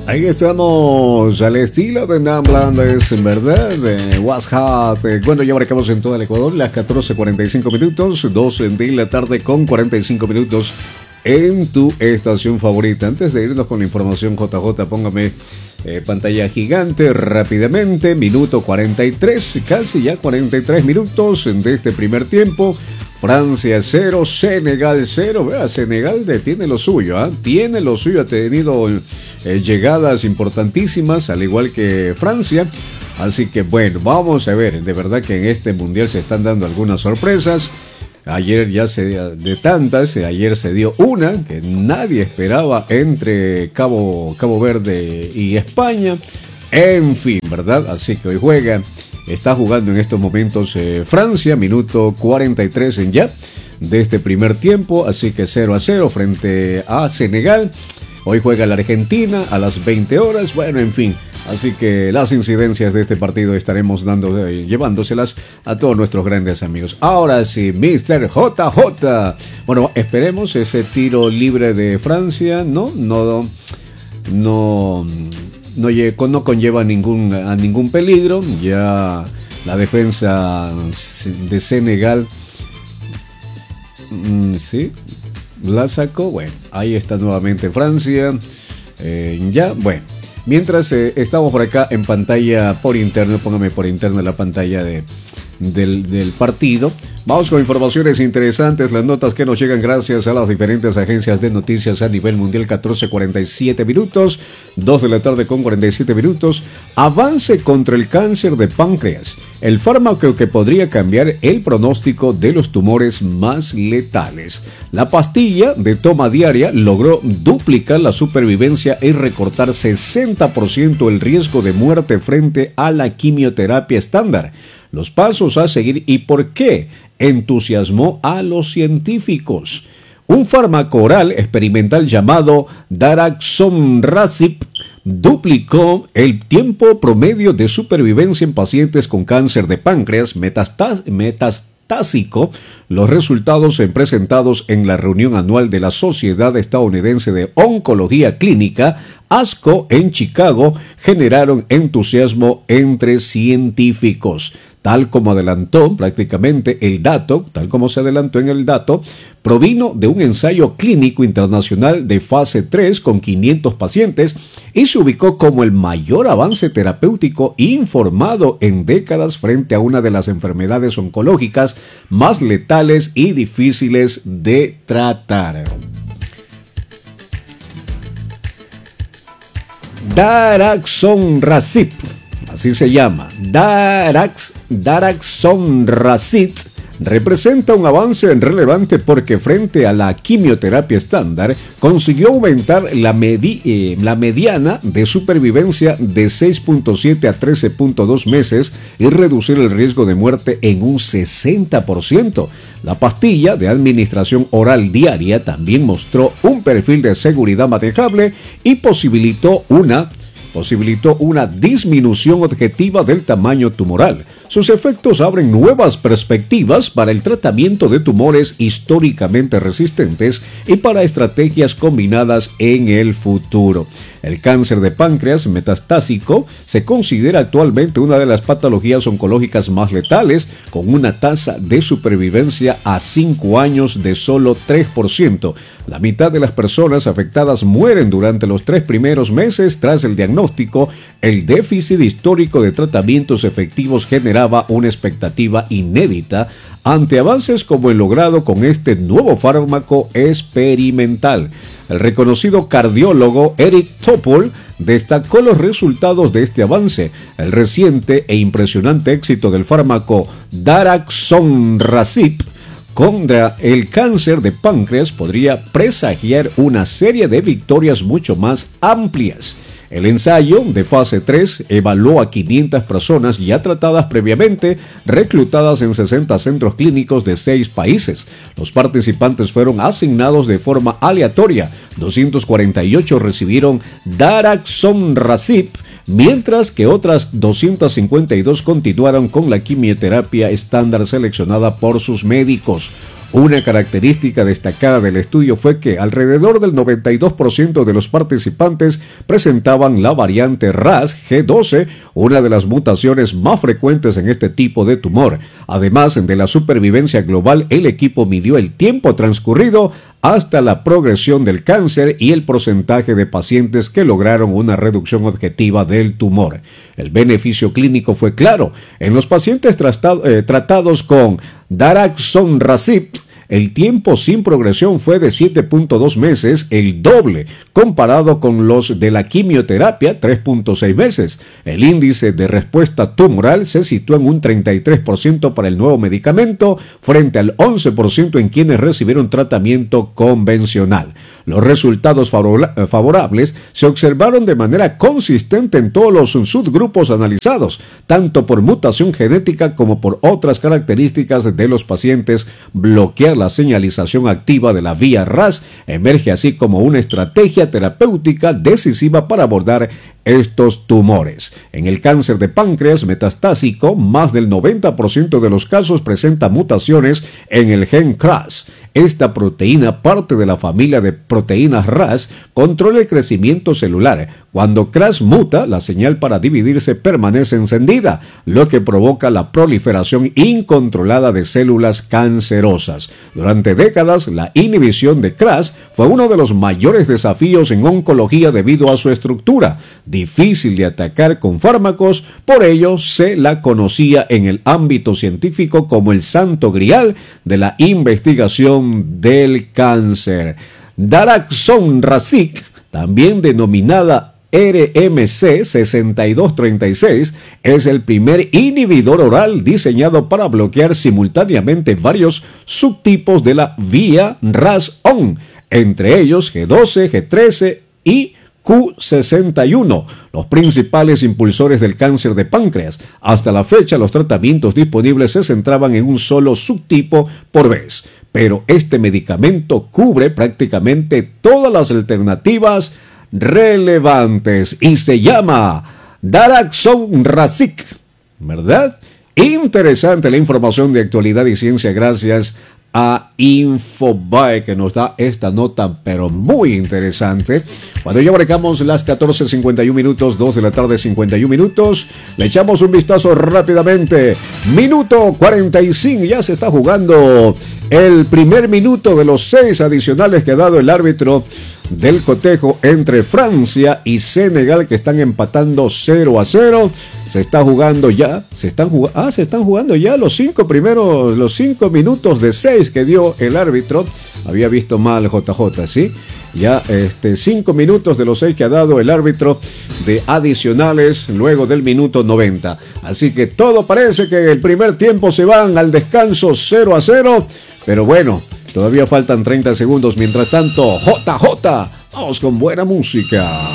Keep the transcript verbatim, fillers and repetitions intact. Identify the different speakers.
Speaker 1: Ahí estamos, al estilo de Nan Blandes, en verdad, de WhatsApp. Eh, bueno, ya marcamos en todo el Ecuador las catorce cuarenta y cinco minutos, doce de la tarde con cuarenta y cinco minutos en tu estación favorita. Antes de irnos con la información, J J, póngame eh, pantalla gigante rápidamente. Minuto cuarenta y tres, casi ya cuarenta y tres minutos de este primer tiempo. Francia cero, Senegal cero. Vea, Senegal tiene lo suyo, ¿eh? Tiene lo suyo, ha tenido eh, llegadas importantísimas, al igual que Francia. Así que bueno, vamos a ver, de verdad que en este mundial se están dando algunas sorpresas. Ayer ya se de tantas, ayer se dio una que nadie esperaba entre Cabo, Cabo Verde y España. En fin, ¿verdad? Así que hoy juega. Está jugando en estos momentos eh, Francia, minuto cuarenta y tres en ya de este primer tiempo, así que cero a cero frente a Senegal. Hoy juega la Argentina a las veinte horas, bueno, en fin, así que las incidencias de este partido estaremos dando, eh, llevándoselas a todos nuestros grandes amigos. Ahora sí, mister J J. Bueno, esperemos ese tiro libre de Francia, ¿no? No, no... No, no conlleva ningún, a ningún peligro. Ya la defensa de Senegal, mm, sí, la sacó. Bueno, ahí está nuevamente Francia. Eh, ya, bueno. Mientras eh, estamos por acá en pantalla por interno, póngame por interno la pantalla de, del, del partido. Vamos con informaciones interesantes, las notas que nos llegan gracias a las diferentes agencias de noticias a nivel mundial. Catorce cuarenta y siete minutos, dos de la tarde con cuarenta y siete minutos. Avance contra el cáncer de páncreas, el fármaco que podría cambiar el pronóstico de los tumores más letales. La pastilla de toma diaria logró duplicar la supervivencia y recortar sesenta por ciento el riesgo de muerte frente a la quimioterapia estándar. Los pasos a seguir y por qué entusiasmó a los científicos. Un fármaco oral experimental llamado daraxonrasib duplicó el tiempo promedio de supervivencia en pacientes con cáncer de páncreas metastásico. Metastásico. Los resultados presentados en la reunión anual de la Sociedad Estadounidense de Oncología Clínica, ASCO, en Chicago, generaron entusiasmo entre científicos. Tal como adelantó prácticamente el dato, tal como se adelantó en el dato, provino de un ensayo clínico internacional de fase tres con quinientos pacientes y se ubicó como el mayor avance terapéutico informado en décadas frente a una de las enfermedades oncológicas más letales y difíciles de tratar. Daraxonrasib, así se llama, Darax, daraxonrasib, representa un avance relevante porque frente a la quimioterapia estándar consiguió aumentar la, medi eh, la mediana de supervivencia de seis punto siete a trece punto dos meses y reducir el riesgo de muerte en un sesenta por ciento. La pastilla de administración oral diaria también mostró un perfil de seguridad manejable y posibilitó una posibilitó una disminución objetiva del tamaño tumoral. Sus efectos abren nuevas perspectivas para el tratamiento de tumores históricamente resistentes y para estrategias combinadas en el futuro. El cáncer de páncreas metastásico se considera actualmente una de las patologías oncológicas más letales, con una tasa de supervivencia a cinco años de solo tres por ciento. La mitad de las personas afectadas mueren durante los tres primeros meses tras el diagnóstico. El déficit histórico de tratamientos efectivos generaba una expectativa inédita ante avances como el logrado con este nuevo fármaco experimental. El reconocido cardiólogo Eric Topol destacó los resultados de este avance. El reciente e impresionante éxito del fármaco daraxonrasib contra el cáncer de páncreas podría presagiar una serie de victorias mucho más amplias. El ensayo de fase tres evaluó a quinientas personas ya tratadas previamente, reclutadas en sesenta centros clínicos de seis países. Los participantes fueron asignados de forma aleatoria. doscientos cuarenta y ocho recibieron daraxonrasib, mientras que otras doscientas cincuenta y dos continuaron con la quimioterapia estándar seleccionada por sus médicos. Una característica destacada del estudio fue que alrededor del noventa y dos por ciento de los participantes presentaban la variante R A S G doce, una de las mutaciones más frecuentes en este tipo de tumor. Además de la supervivencia global, el equipo midió el tiempo transcurrido hasta la progresión del cáncer y el porcentaje de pacientes que lograron una reducción objetiva del tumor. El beneficio clínico fue claro. En los pacientes tratado, eh, tratados con daraxonrasib, el tiempo sin progresión fue de siete punto dos meses, el doble, comparado con los de la quimioterapia, tres punto seis meses. El índice de respuesta tumoral se sitúa en un treinta y tres por ciento para el nuevo medicamento, frente al once por ciento en quienes recibieron tratamiento convencional. Los resultados favorables se observaron de manera consistente en todos los subgrupos analizados, tanto por mutación genética como por otras características de los pacientes. Bloquear la señalización activa de la vía R A S emerge así como una estrategia terapéutica decisiva para abordar estos tumores. En el cáncer de páncreas metastásico, más del noventa por ciento de los casos presenta mutaciones en el gen C R A S. Esta proteína, parte de la familia de proteínas R A S, controla el crecimiento celular. Cuando C R A S muta, la señal para dividirse permanece encendida, lo que provoca la proliferación incontrolada de células cancerosas. Durante décadas, la inhibición de C R A S fue uno de los mayores desafíos en oncología debido a su estructura, difícil de atacar con fármacos. Por ello, se la conocía en el ámbito científico como el santo grial de la investigación del cáncer. Daraxonrasib, también denominada R M C sesenta y dos treinta y seis, es el primer inhibidor oral diseñado para bloquear simultáneamente varios subtipos de la vía R A S O N, entre ellos G doce, G trece y Q sesenta y uno, los principales impulsores del cáncer de páncreas. Hasta la fecha, los tratamientos disponibles se centraban en un solo subtipo por vez, pero este medicamento cubre prácticamente todas las alternativas relevantes y se llama daraxonrasib, ¿verdad? Interesante la información de actualidad y ciencia gracias a Infobae, que nos da esta nota pero muy interesante. Cuando ya marcamos las catorce cincuenta y un minutos, dos de la tarde cincuenta y un minutos, le echamos un vistazo rápidamente. Minuto cuarenta y cinco, ya se está jugando el primer minuto de los seis adicionales que ha dado el árbitro del cotejo entre Francia y Senegal, que están empatando cero a cero. Se está jugando ya, se están jugando, ah, se están jugando ya los cinco primeros, los cinco minutos de seis que dio el árbitro. Había visto mal J J, ¿sí? Ya este, cinco minutos de los seis que ha dado el árbitro de adicionales luego del minuto noventa. Así que todo parece que el primer tiempo se van al descanso cero a cero. Pero bueno, todavía faltan treinta segundos. Mientras tanto, J J, vamos con buena música.